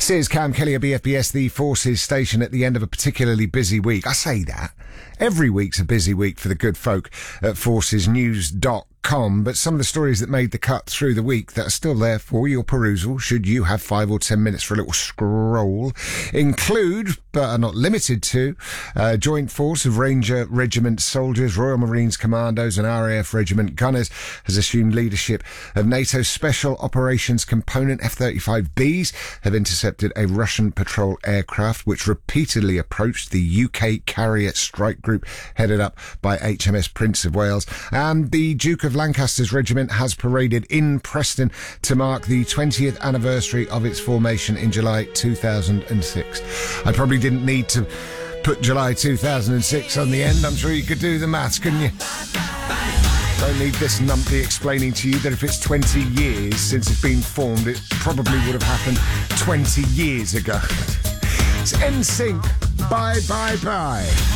Says Cam Kelly of BFBS, the Forces station at the end of a particularly busy week. I say that. Every week's a busy week for the good folk at forcesnews.com, but some of the stories that made the cut through the week that are still there for your perusal, should you have 5 or 10 minutes for a little scroll, include, but are not limited to, Joint Force of Ranger Regiment soldiers, Royal Marines Commandos and RAF Regiment Gunners has assumed leadership of NATO's Special Operations Component. F-35Bs have intercepted a Russian patrol aircraft which repeatedly approached the UK carrier strike group headed up by HMS Prince of Wales. And the Duke of Lancaster's regiment has paraded in Preston to mark the 20th anniversary of its formation in July 2006. I probably didn't need to put July 2006 on the end. I'm sure you could do the maths, couldn't you? Don't need this numpty explaining to you that if it's 20 years since it's been formed, it probably would have happened 20 years ago. It's NSYNC. Bye, bye, bye.